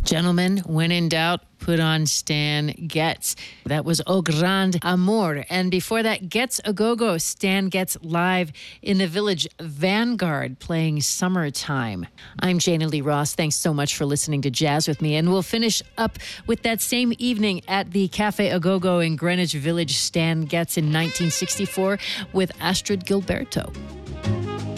Gentlemen, when in doubt, put on Stan Getz. That was Au Grand Amour. And before that, Getz A Go-Go, Stan Getz live in the Village Vanguard playing Summertime. I'm Jana Lee Ross. Thanks so much for listening to Jazz with me. And we'll finish up with that same evening at the Cafe A Go-Go in Greenwich Village, Stan Getz in 1964 with Astrid Gilberto.